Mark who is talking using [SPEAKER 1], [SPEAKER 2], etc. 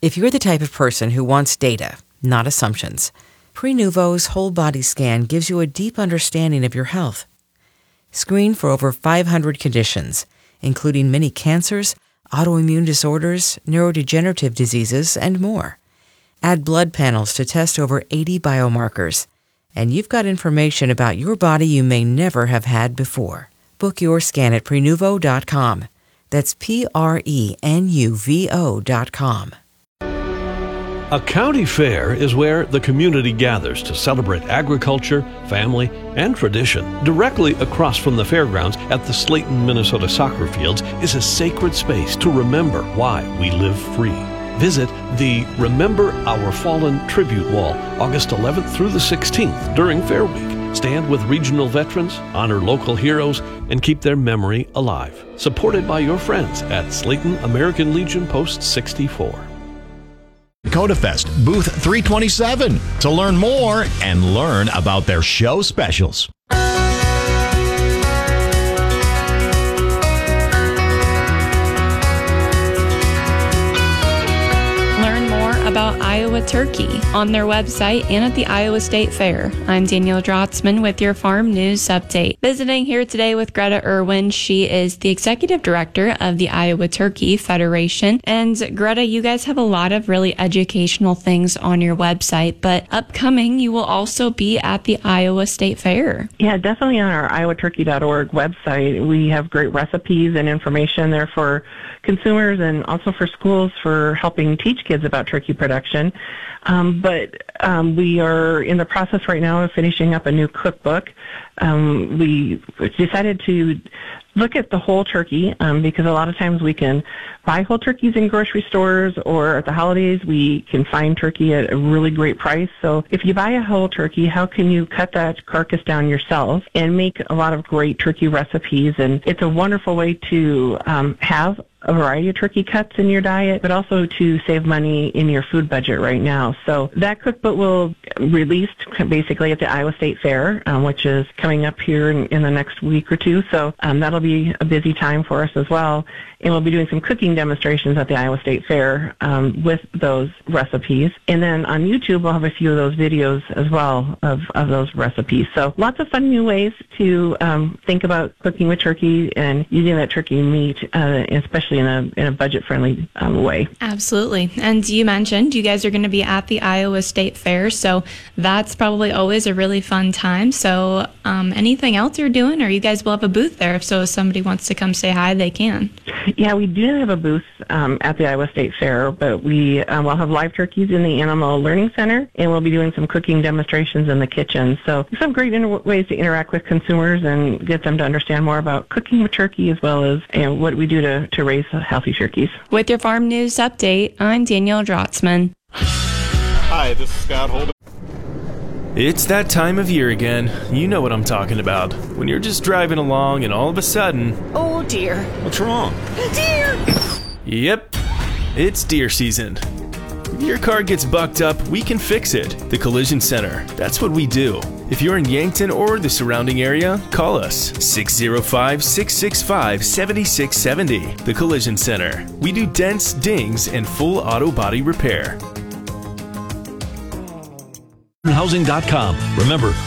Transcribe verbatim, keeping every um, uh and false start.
[SPEAKER 1] If you're the type of person who wants data, not assumptions, Prenuvo's whole body scan gives you a deep understanding of your health. Screen for over five hundred conditions, including many cancers, autoimmune disorders, neurodegenerative diseases, and more. Add blood panels to test over eighty biomarkers, and you've got information about your body you may never have had before. Book your scan at Prenuvo dot com. That's P R E N U V O dot com.
[SPEAKER 2] A county fair is where the community gathers to celebrate agriculture, family, and tradition. Directly across from the fairgrounds at the Slayton, Minnesota soccer fields is a sacred space to remember why we live free. Visit the Remember Our Fallen Tribute Wall August eleventh through the sixteenth during Fair Week. Stand with regional veterans, honor local heroes, and keep their memory alive. Supported by your friends at Slayton American Legion Post sixty-four.
[SPEAKER 3] Dakota Fest, booth three twenty-seven, to learn more and learn about their show specials.
[SPEAKER 4] Learn more about Iowa turkey on their website and at the Iowa State Fair. I'm Danielle Drotzman with your Farm News Update. Visiting here today with Greta Irwin. She is the Executive Director of the Iowa Turkey Federation. And Greta, you guys have a lot of really educational things on your website, but upcoming you will also be at the Iowa State Fair.
[SPEAKER 5] Yeah, definitely on our iowa turkey dot org website. We have great recipes and information there for consumers and also for schools for helping teach kids about turkey production. Um, but um, we are in the process right now of finishing up a new cookbook. Um, we decided to look at the whole turkey um, because a lot of times we can buy whole turkeys in grocery stores, or at the holidays we can find turkey at a really great price. So if you buy a whole turkey, how can you cut that carcass down yourself and make a lot of great turkey recipes? And it's a wonderful way to um, have a variety of turkey cuts in your diet, but also to save money in your food budget right now. So that cookbook will released basically at the Iowa State Fair, um, which is coming up here in, in the next week or two. So um, that'll be a busy time for us as well. And we'll be doing some cooking demonstrations at the Iowa State Fair um, with those recipes. And then on YouTube, we'll have a few of those videos as well of, of those recipes. So lots of fun new ways to um, think about cooking with turkey and using that turkey meat, uh, especially in a, in a budget-friendly um, way.
[SPEAKER 4] Absolutely. And you mentioned you guys are going to be at the Iowa State Fair, so that's probably always a really fun time. So um, anything else you're doing, or you guys will have a booth there, so if somebody wants to come say hi, they can.
[SPEAKER 5] Yeah, we do have a booth um, at the Iowa State Fair, but we um, will have live turkeys in the Animal Learning Center, and we'll be doing some cooking demonstrations in the kitchen. So some great inter- ways to interact with consumers and get them to understand more about cooking with turkey, as well as you know, what we do to, to raise healthy turkeys.
[SPEAKER 4] With your Farm News Update, I'm Danielle Drotzman.
[SPEAKER 6] Hi, this is Scott Holden.
[SPEAKER 7] It's that time of year again. You know what I'm talking about. When you're just driving along and all of a sudden...
[SPEAKER 8] Oh, dear.
[SPEAKER 6] What's wrong?
[SPEAKER 8] Deer!
[SPEAKER 7] Yep, it's deer season. If your car gets bucked up, we can fix it. The Collision Center. That's what we do. If you're in Yankton or the surrounding area, call us six oh five, six six five, seven six seven oh. The Collision Center. We do dents, dings, and full auto body repair.
[SPEAKER 2] housing dot com. Remember,